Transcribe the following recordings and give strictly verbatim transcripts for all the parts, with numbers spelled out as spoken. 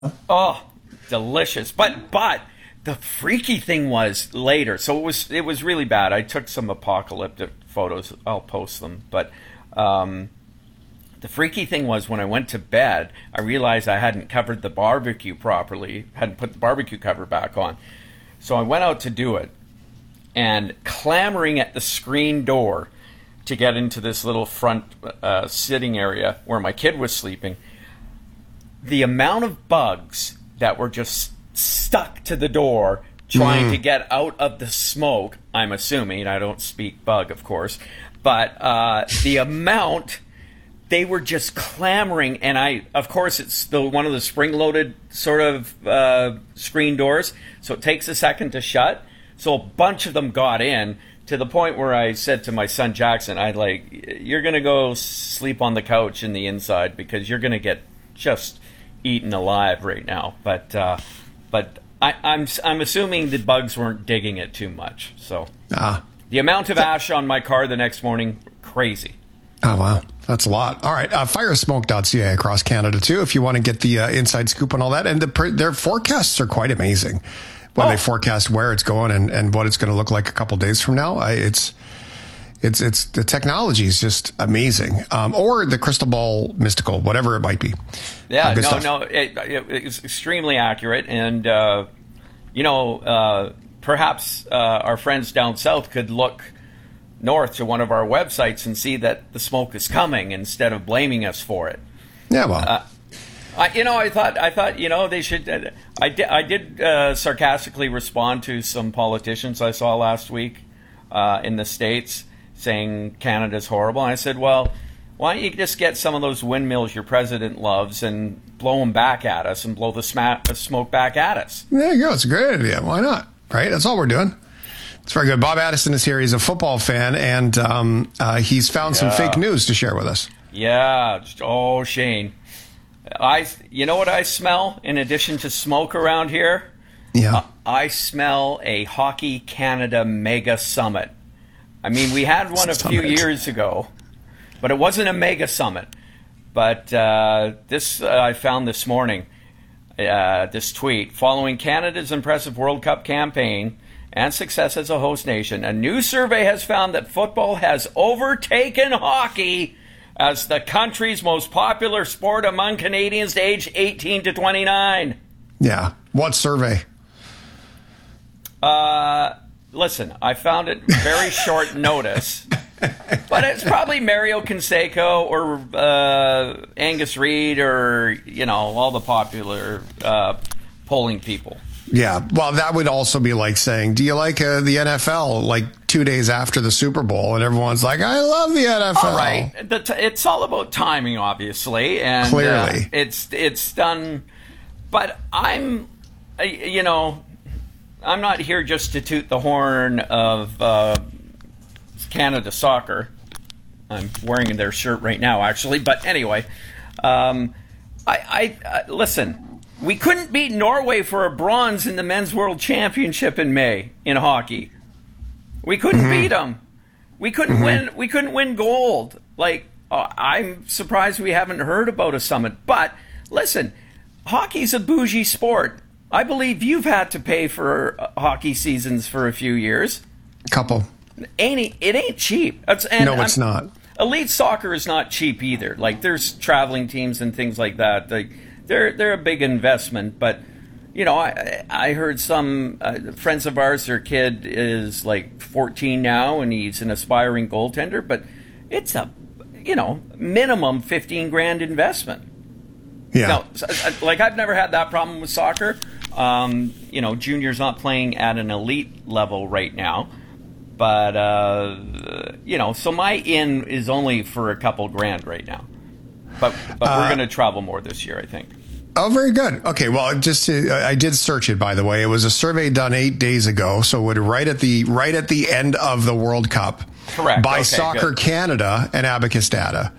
Oh, delicious. But but the freaky thing was later. So it was it was really bad. I took some apocalyptic photos. I'll post them. But um, the freaky thing was when I went to bed, I realized I hadn't covered the barbecue properly. Hadn't put the barbecue cover back on. So I went out to do it, and clamoring at the screen door to get into this little front uh, sitting area where my kid was sleeping. The amount of bugs that were just stuck to the door trying mm. to get out of the smoke, I'm assuming, I don't speak bug, of course, but uh, the amount, they were just clamoring, and I, of course, it's the one of the spring-loaded sort of uh, screen doors, so it takes a second to shut, so a bunch of them got in, to the point where I said to my son Jackson, I like, you're going to go sleep on the couch in the inside because you're going to get just eaten alive right now. But uh, but I, I'm I'm assuming the bugs weren't digging it too much. So uh, the amount of ash on my car the next morning, crazy. Oh, wow. That's a lot. All right. Uh, firesmoke dot c a across Canada, too, if you want to get the uh, inside scoop on all that. And the, their forecasts are quite amazing. When oh. they forecast where it's going and, and what it's going to look like a couple days from now. I, it's it's it's the technology is just amazing. Um, or the crystal ball mystical, whatever it might be. Yeah, uh, no, stuff. no, it, it, it's extremely accurate. And, uh, you know, uh, perhaps uh, our friends down south could look north to one of our websites and see that the smoke is coming instead of blaming us for it. Yeah, well. Uh, I, you know, I thought, I thought, you know, they should. Uh, I did, I did uh, sarcastically respond to some politicians I saw last week uh, in the States saying Canada's horrible. And I said, well, why don't you just get some of those windmills your president loves and blow them back at us and blow the sma- smoke back at us? There you go. It's a great idea. Why not? Right? That's all we're doing. It's very good. Bob Addison is here. He's a football fan, and um, uh, he's found yeah. some fake news to share with us. Yeah. Oh, Shane. I, you know what I smell in addition to smoke around here? Yeah. Uh, I smell a Hockey Canada mega summit. I mean, we had one a few years ago, but it wasn't a mega summit. But uh, this uh, I found this morning, uh, this tweet. Following Canada's impressive World Cup campaign and success as a host nation, a new survey has found that football has overtaken hockey as the country's most popular sport among Canadians aged eighteen to twenty-nine. Yeah. What survey? Uh, listen, I found it very short notice, but it's probably Mario Canseco or uh, Angus Reid or, you know, all the popular uh, polling people. Yeah, well, that would also be like saying, do you like uh, the N F L, like two days after the Super Bowl, and everyone's like, I love the N F L. All right. The t- it's all about timing, obviously. And, Clearly. Uh, it's, it's done, but I'm, uh, you know, I'm not here just to toot the horn of uh, Canada soccer. I'm wearing their shirt right now, actually. But anyway, um, I, I uh, listen. We couldn't beat Norway for a bronze in the Men's World Championship in May in hockey. We couldn't mm-hmm. beat them. We couldn't mm-hmm. win. We couldn't win gold. Like uh, I'm surprised we haven't heard about a summit. But listen, hockey's a bougie sport. I believe you've had to pay for uh, hockey seasons for a few years. A couple. Ain't it ain't cheap. It's, and no, it's I'm, not. Elite soccer is not cheap either. Like there's traveling teams and things like that. Like, They're they're a big investment, but you know I I heard some uh, friends of ours, their kid is like fourteen now, and he's an aspiring goaltender, but it's a you know minimum fifteen grand investment. Yeah, now, like I've never had that problem with soccer. Um, you know, junior's not playing at an elite level right now, but uh, you know, so my in is only for a couple grand right now. But but we're uh, going to travel more this year, I think. Oh, very good. Okay, well, just to, I did search it, by the way. It was a survey done eight days ago, so it right at the right at the end of the World Cup. Correct. By okay, Soccer good. Canada and Abacus Data.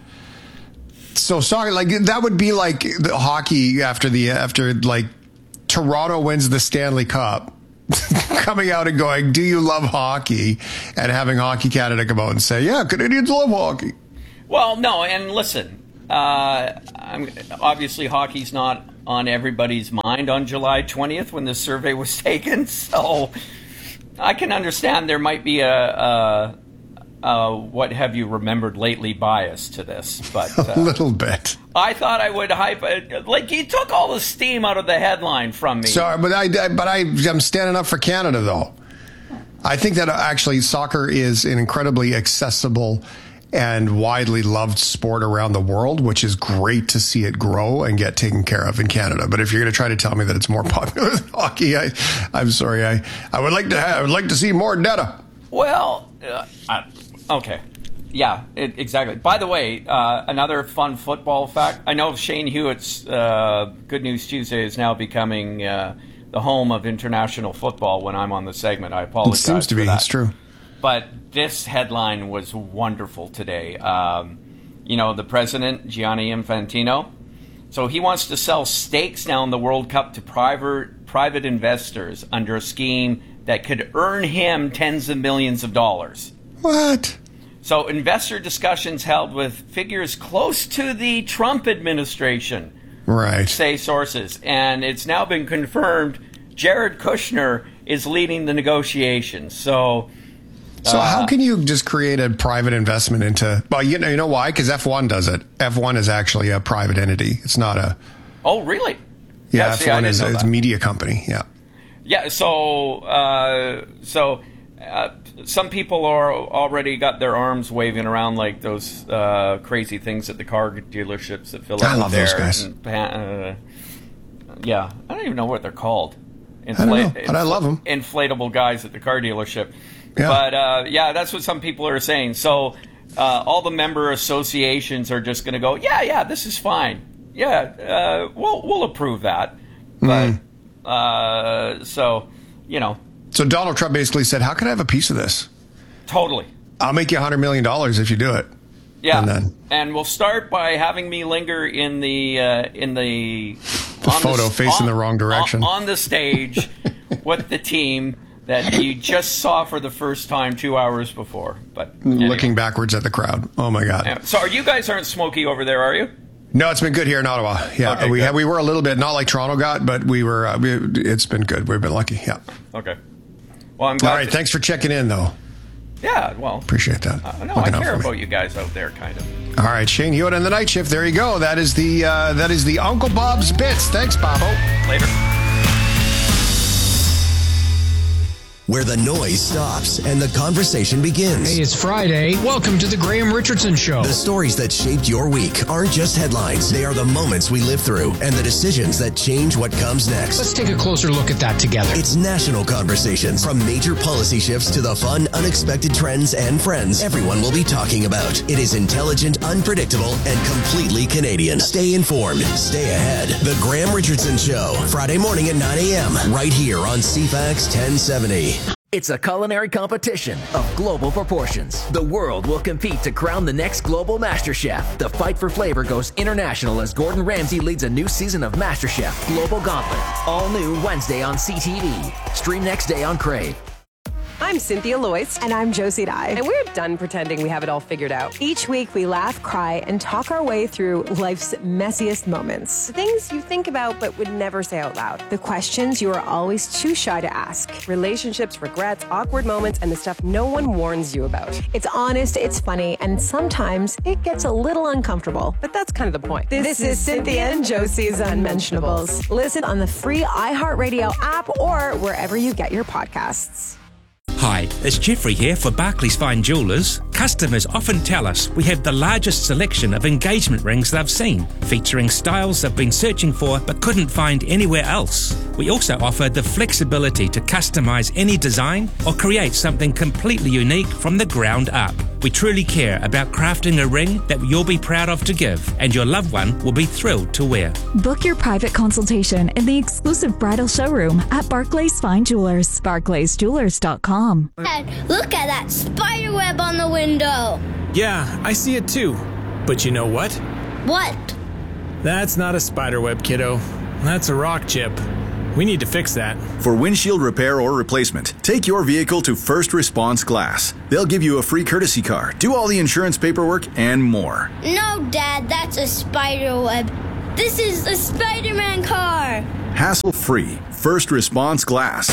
So soccer, like that would be like the hockey after the after like Toronto wins the Stanley Cup, coming out and going, "Do you love hockey?" and having Hockey Canada come out and say, "Yeah, Canadians love hockey." Well, no, and listen. Uh, I'm, obviously, hockey's not on everybody's mind on July twentieth when the survey was taken. So I can understand there might be a, a, a what have you remembered lately bias to this, but uh, a little bit. I thought I would hype it. Like, you took all the steam out of the headline from me. Sorry, but I, but I, I'm standing up for Canada, though. I think that actually soccer is an incredibly accessible and widely loved sport around the world, which is great to see it grow and get taken care of in Canada. But if you're going to try to tell me that it's more popular than hockey, I, I'm sorry. I, I would like to have, I would like to see more data. Well, uh, uh, okay. Yeah, it, exactly. By the way, uh, another fun football fact. I know Shane Hewitt's uh, Good News Tuesday is now becoming uh, the home of international football when I'm on the segment. I apologize. It seems to be. That. It's true. But this headline was wonderful today. Um, you know, the president, Gianni Infantino, so he wants to sell stakes now in the World Cup to private private investors under a scheme that could earn him tens of millions of dollars. What? So investor discussions held with figures close to the Trump administration, right? Say sources. And it's now been confirmed Jared Kushner is leading the negotiations. So... So uh, how can you just create a private investment into, well, you know, you know why? Because F one does it. F one is actually a private entity. It's not a... Oh, really? Yeah, yeah F one see, is it's a media company, yeah. Yeah, so uh, so uh, some people are already got their arms waving around like those uh, crazy things at the car dealerships that fill up I love there. those guys. And, uh, yeah, I don't even know what they're called. Infl- I don't know, but infl- I love them. Inflatable guys at the car dealership. Yeah. But, uh, yeah, that's what some people are saying. So uh, all the member associations are just going to go, yeah, yeah, this is fine. Yeah, uh, we'll we'll approve that. But, mm. uh, so, you know. So Donald Trump basically said, how can I have a piece of this? Totally. I'll make you one hundred million dollars if you do it. Yeah, and, then, and we'll start by having me linger in the uh, in the, the photo the, facing on, the wrong direction. On, on the stage with the team that you just saw for the first time two hours before. But anyway. Looking backwards at the crowd. Oh, my God. Yeah. So are you guys aren't smoky over there, are you? No, it's been good here in Ottawa. Yeah, okay, we good. had, we were a little bit, not like Toronto got, but we were. Uh, we, it's been good. We've been lucky, yeah. Okay. Well, I'm glad. All right, to- thanks for checking in, though. Yeah, well. Appreciate that. Uh, no, Looking I care about you guys out there, kind of. All right, Shane Hewitt and the Night Shift. There you go. That is the uh, that is the Uncle Bob's Bits. Thanks, Bobo. Later. Where the noise stops and the conversation begins. Hey, it's Friday. Welcome to the Graham Richardson Show. The stories that shaped your week aren't just headlines. They are the moments we live through and the decisions that change what comes next. Let's take a closer look at that together. It's national conversations. From major policy shifts to the fun, unexpected trends and friends everyone will be talking about. It is intelligent, unpredictable, and completely Canadian. Stay informed. Stay ahead. The Graham Richardson Show. Friday morning at nine a.m. right here on C FAX ten seventy. It's a culinary competition of global proportions. The world will compete to crown the next global master chef. The fight for flavor goes international as Gordon Ramsay leads a new season of MasterChef Global Gauntlet. All new Wednesday on C T V. Stream next day on Crave. I'm Cynthia Loyce. And I'm Josie Dye. And we're done pretending we have it all figured out. Each week we laugh, cry, and talk our way through life's messiest moments. The things you think about but would never say out loud. The questions you are always too shy to ask. Relationships, regrets, awkward moments, and the stuff no one warns you about. It's honest, it's funny, and sometimes it gets a little uncomfortable. But that's kind of the point. This, this is Cynthia and Josie's Unmentionables. Listen on the free iHeartRadio app or wherever you get your podcasts. Hi, it's Jeffrey here for Barclays Fine Jewellers. Customers often tell us we have the largest selection of engagement rings they've seen, featuring styles they've been searching for but couldn't find anywhere else. We also offer the flexibility to customise any design or create something completely unique from the ground up. We truly care about crafting a ring that you'll be proud of to give, and your loved one will be thrilled to wear. Book your private consultation in the exclusive bridal showroom at Barclays Fine Jewelers. barclays jewelers dot com. Dad, look at that spider web on the window. Yeah, I see it too. But you know what? What? That's not a spider web, kiddo. That's a rock chip. We need to fix that. For windshield repair or replacement, take your vehicle to First Response Glass. They'll give you a free courtesy car, do all the insurance paperwork, and more. No, Dad, that's a spider web. This is a Spider-Man car. Hassle-free First Response Glass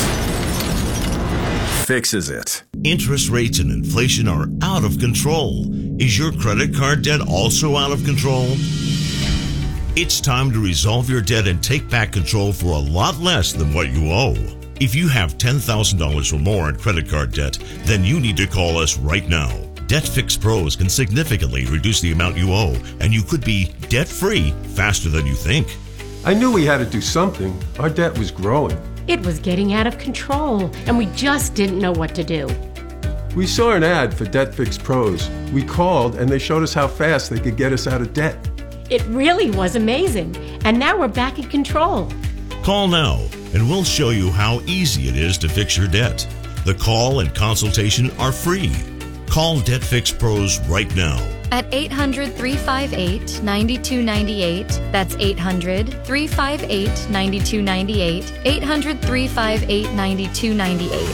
fixes it. Interest rates and inflation are out of control. Is your credit card debt also out of control? It's time to resolve your debt and take back control for a lot less than what you owe. If you have ten thousand dollars or more in credit card debt, then you need to call us right now. Debt Fix Pros can significantly reduce the amount you owe, and you could be debt-free faster than you think. I knew we had to do something. Our debt was growing. It was getting out of control, and we just didn't know what to do. We saw an ad for Debt Fix Pros. We called, and they showed us how fast they could get us out of debt. It really was amazing, and now we're back in control. Call now, and we'll show you how easy it is to fix your debt. The call and consultation are free. Call Debt Fix Pros right now. At eight hundred, three five eight, nine two nine eight. That's eight hundred, three five eight, nine two nine eight. eight hundred, three five eight, nine two nine eight.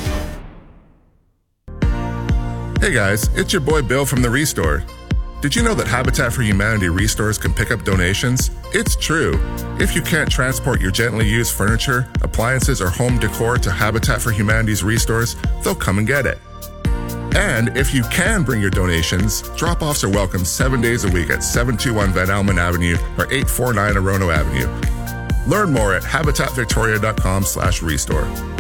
Hey guys, it's your boy Bill from The Restore. Did you know that Habitat for Humanity Restores can pick up donations? It's true. If you can't transport your gently used furniture, appliances, or home decor to Habitat for Humanity's Restores, they'll come and get it. And if you can bring your donations, drop-offs are welcome seven days a week at seven two one Van Almen Avenue or eight four nine Orono Avenue. Learn more at habitatvictoria.com slash restore.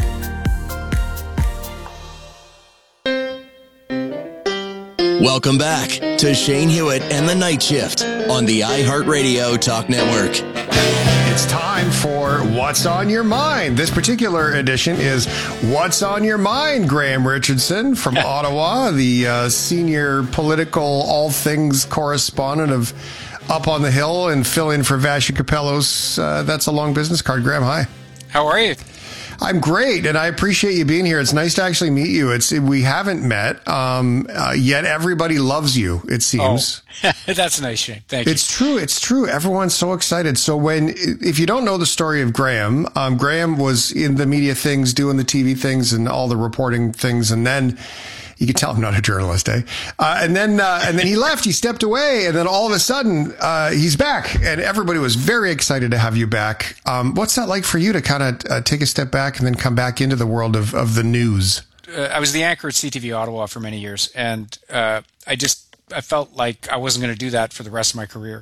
Welcome back to Shane Hewitt and the Night Shift on the iHeartRadio Talk Network. It's time for What's on Your Mind. This particular edition is What's on Your Mind, Graham Richardson from Ottawa, the uh, senior political all things correspondent of Up on the Hill and fill in for Vassy Capello's uh, That's a Long Business Card. Graham, hi. How are you? I'm great, and I appreciate you being here. It's nice to actually meet you. It's we haven't met, um, uh, yet everybody loves you, it seems. Oh, that's nice, Shane. Thank you. It's true. It's true. Everyone's so excited. So when, if you don't know the story of Graham, um, Graham was in the media things, doing the T V things and all the reporting things, and then you can tell I'm not a journalist, eh? Uh, and then, uh, and then he left, he stepped away, and then all of a sudden, uh, he's back, and everybody was very excited to have you back. Um, what's that like for you to kind of uh, take a step back and then come back into the world of, of the news? Uh, I was the anchor at C T V Ottawa for many years, and uh, I just, I felt like I wasn't going to do that for the rest of my career.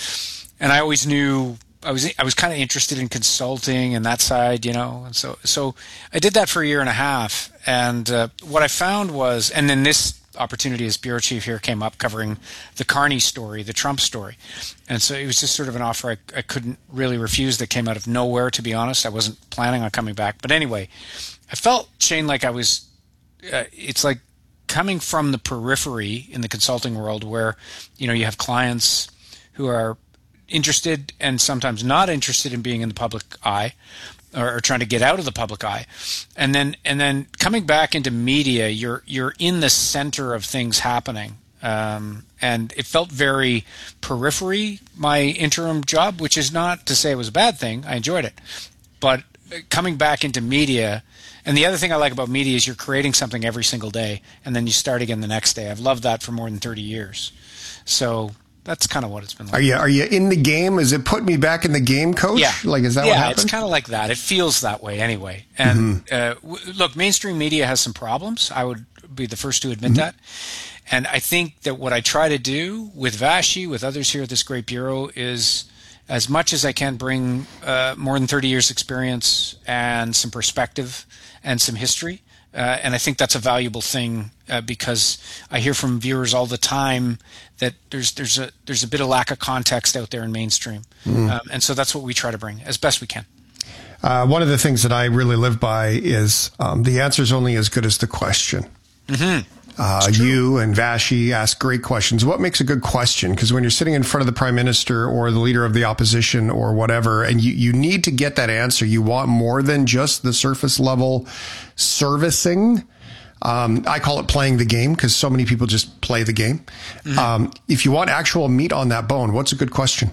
And I always knew I was I was kind of interested in consulting and that side, you know. And so so I did that for a year and a half. And uh, what I found was, and then this opportunity as bureau chief here came up covering the Carney story, the Trump story. And so it was just sort of an offer I, I couldn't really refuse that came out of nowhere, to be honest. I wasn't planning on coming back. But anyway, I felt, Shane, like I was, uh, it's like coming from the periphery in the consulting world where, you know, you have clients who are interested and sometimes not interested in being in the public eye, or, or trying to get out of the public eye, and then and then coming back into media, you're you're in the center of things happening, um, and it felt very periphery. My interim job, which is not to say it was a bad thing, I enjoyed it, but coming back into media. And the other thing I like about media is you're creating something every single day, and then you start again the next day. I've loved that for more than thirty years, so. That's kind of what it's been like. Are you are you in the game? Is it put me back in the game, coach? Yeah. Like, is that yeah, what happened? Yeah, it's kind of like that. It feels that way anyway. And mm-hmm. uh, w- look, mainstream media has some problems. I would be the first to admit mm-hmm. that. And I think that what I try to do with Vassy, with others here at this great bureau, is as much as I can bring uh, more than thirty years experience and some perspective and some history. Uh, and I think that's a valuable thing uh, because I hear from viewers all the time that there's there's a there's a bit of lack of context out there in mainstream, mm. um, and so that's what we try to bring as best we can. Uh, one of the things that I really live by is um, the answer is only as good as the question. Mm-hmm. Uh, you and Vassy ask great questions. What makes a good question? Because when you're sitting in front of the prime minister or the leader of the opposition or whatever, and you, you need to get that answer, you want more than just the surface level servicing. Um, I call it playing the game because so many people just play the game. Mm-hmm. Um, if you want actual meat on that bone, what's a good question?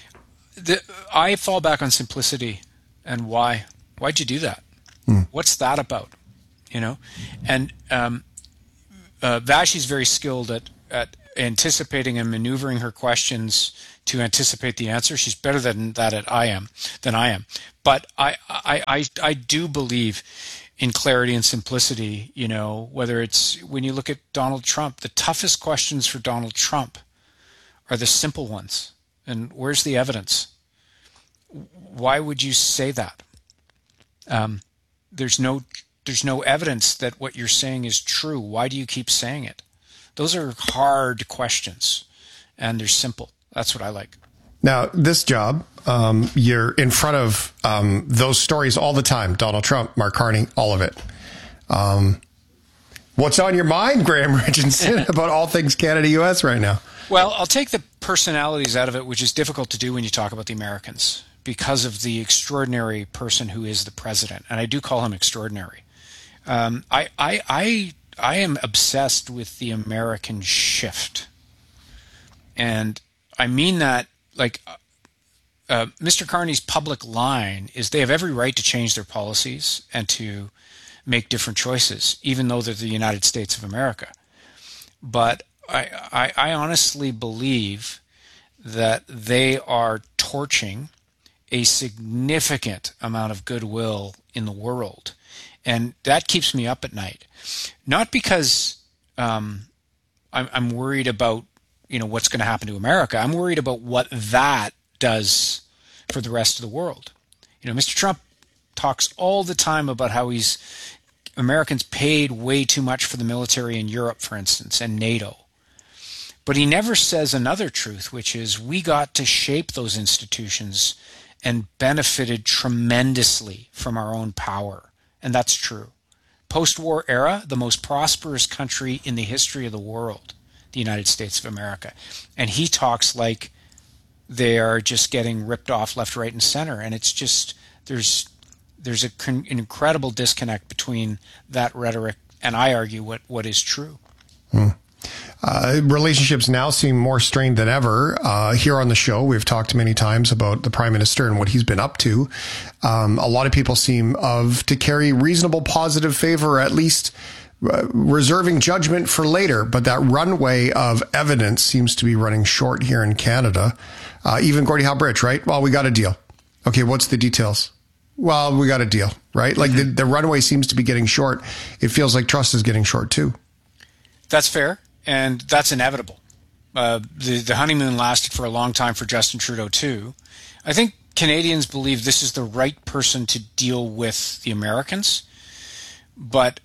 The, I fall back on simplicity and why. Why'd you do that? Mm. What's that about? You know, and um, Uh, Vassy's very skilled at, at anticipating and maneuvering her questions to anticipate the answer. She's better than that at I am than I am. But I, I, I, I do believe in clarity and simplicity. You know, whether it's when you look at Donald Trump, the toughest questions for Donald Trump are the simple ones. And where's the evidence? Why would you say that? Um, there's no there's no evidence that what you're saying is true. Why do you keep saying it? Those are hard questions, and they're simple. That's what I like. Now, this job, um, you're in front of um, those stories all the time. Donald Trump, Mark Carney, all of it. Um, what's on your mind, Graham Richardson, about all things Canada U S right now? Well, I'll take the personalities out of it, which is difficult to do when you talk about the Americans, because of the extraordinary person who is the president. And I do call him extraordinary. Um, I, I, I, I am obsessed with the American shift. And I mean that, like, uh, Mister Carney's public line is they have every right to change their policies and to make different choices, even though they're the United States of America. But I, I, I honestly believe that they are torching a significant amount of goodwill in the world. And that keeps me up at night. Not because um, I'm, I'm worried about, you know, what's going to happen to America. I'm worried about what that does for the rest of the world. You know, Mister Trump talks all the time about how he's Americans paid way too much for the military in Europe, for instance, and NATO. But he never says another truth, which is we got to shape those institutions and benefited tremendously from our own power. And that's true. Post-war era, the most prosperous country in the history of the world, the United States of America. And he talks like they are just getting ripped off left, right, and center. And it's just, there's there's a, an incredible disconnect between that rhetoric and, I argue, what, what is true. Hmm. Uh, relationships now seem more strained than ever. Uh, here on the show, we've talked many times about the Prime Minister and what he's been up to. Um, a lot of people seem of to carry reasonable positive favor, or at least uh, reserving judgment for later. But that runway of evidence seems to be running short here in Canada. Uh, even Gordie Howe-Bridge, right? Well, we got a deal. Okay, what's the details? Well, we got a deal, right? Like the, the runway seems to be getting short. It feels like trust is getting short too. That's fair. And that's inevitable. Uh, the, the honeymoon lasted for a long time for Justin Trudeau, too. I think Canadians believe this is the right person to deal with the Americans, but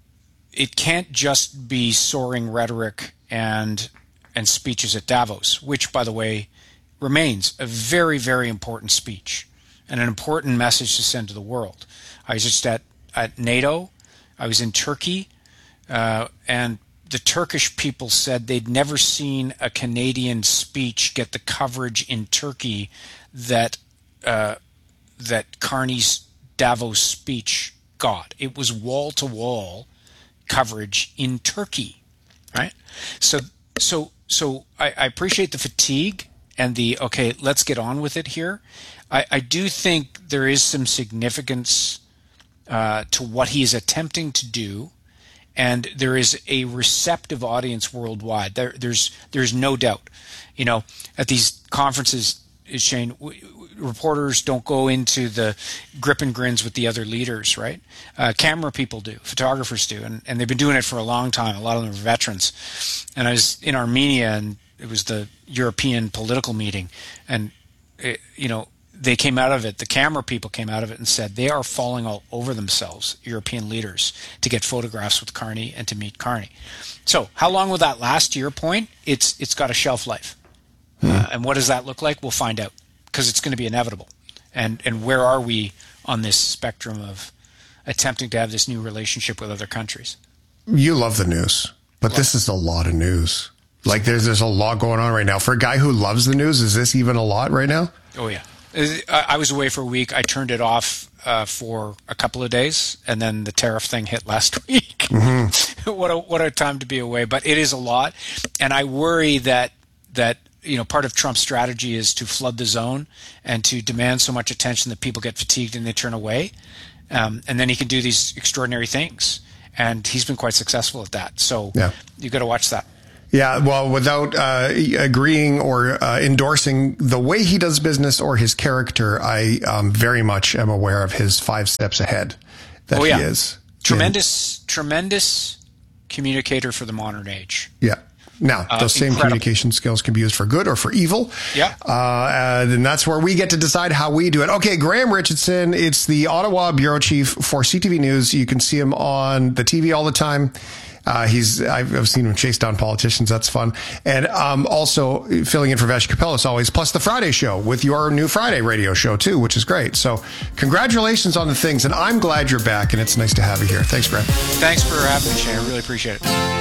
it can't just be soaring rhetoric and and speeches at Davos, which, by the way, remains a very, very important speech and an important message to send to the world. I was just at, at NATO. I was in Turkey, uh, and the Turkish people said they'd never seen a Canadian speech get the coverage in Turkey that uh, that Carney's Davos speech got. It was wall-to-wall coverage in Turkey, right? So, so, so I, I appreciate the fatigue and the okay. Let's get on with it here. I, I do think there is some significance uh, to what he is attempting to do. And there is a receptive audience worldwide. There, there's, there's no doubt. You know, at these conferences, Shane, w- reporters don't go into the grip and grins with the other leaders, right? Uh, camera people do, photographers do, and, and they've been doing it for a long time. A lot of them are veterans. And I was in Armenia, and it was the European political meeting, and it, you know, they came out of it, the camera people came out of it and said they are falling all over themselves, European leaders, to get photographs with Carney and to meet Carney. So how long will that last? To your point, it's it's got a shelf life. Hmm. Uh, and what does that look like? We'll find out, because it's going to be inevitable. And and where are we on this spectrum of attempting to have this new relationship with other countries? You love the news, but love this is a lot of news. Like there's, there's a lot going on right now. For a guy who loves the news, is this even a lot right now? Oh, yeah. I was away for a week. I turned it off uh, for a couple of days, and then the tariff thing hit last week. Mm-hmm. what a what a time to be away! But it is a lot, and I worry that that you know part of Trump's strategy is to flood the zone and to demand so much attention that people get fatigued and they turn away, um, and then he can do these extraordinary things, and he's been quite successful at that. So yeah. You've got to watch that. Yeah, well, without uh, agreeing or uh, endorsing the way he does business or his character, I um, very much am aware of his five steps ahead that oh, yeah. he is. Tremendous, and, tremendous communicator for the modern age. Yeah. Now, uh, those same incredible. communication skills can be used for good or for evil. Yeah. Uh, and that's where we get to decide how we do it. Okay, Graham Richardson, it's the Ottawa bureau chief for C T V News. You can see him on the T V all the time. Uh, he's, I've, I've seen him chase down politicians. That's fun. And um, also filling in for Vash Capel as always, plus the Friday show with your new Friday radio show too, which is great. So congratulations on the things. And I'm glad you're back and it's nice to have you here. Thanks, Graham. Thanks for having me, Shane. I really appreciate it.